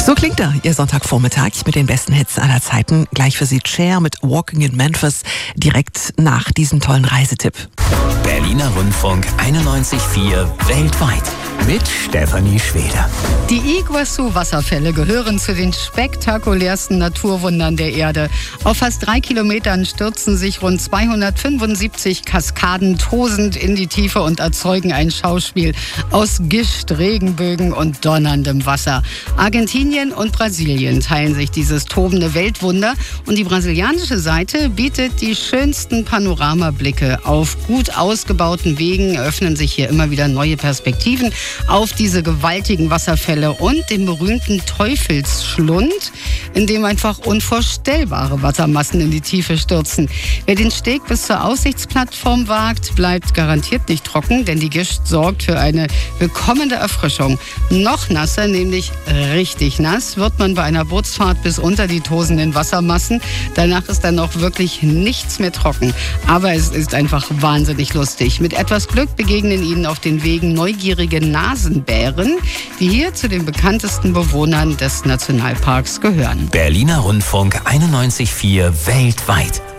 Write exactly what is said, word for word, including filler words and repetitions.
So klingt er, Ihr Sonntagvormittag mit den besten Hits aller Zeiten. Gleich für Sie Cher mit Walking in Memphis, direkt nach diesem tollen Reisetipp. Berliner Rundfunk einundneunzig Komma vier weltweit mit Stefanie Schweder. Die Iguazu-Wasserfälle gehören zu den spektakulärsten Naturwundern der Erde. Auf fast drei Kilometern stürzen sich rund zweihundertfünfundsiebzig Kaskaden tosend in die Tiefe und erzeugen ein Schauspiel aus Gischt, Regenbögen und donnerndem Wasser. Argentinien und Brasilien teilen sich dieses tobende Weltwunder und die brasilianische Seite bietet die schönsten Panoramablicke. Auf gut ausgebauten Wegen öffnen sich hier immer wieder neue Perspektiven auf diese gewaltigen Wasserfälle und den berühmten Teufelsschlund, in dem einfach unvorstellbare Wassermassen in die Tiefe stürzen. Wer den Steg bis zur Aussichtsplattform wagt, bleibt garantiert nicht trocken, denn die Gischt sorgt für eine willkommene Erfrischung. Noch nasser, nämlich richtig nass, wird man bei einer Bootsfahrt bis unter die tosenden Wassermassen. Danach ist dann auch wirklich nichts mehr trocken. Aber es ist einfach wahnsinnig lustig. Mit etwas Glück begegnen Ihnen auf den Wegen neugierige Nasenbären, die hier zu den bekanntesten Bewohnern des Nationalparks gehören. Berliner Rundfunk einundneunzig Komma vier weltweit.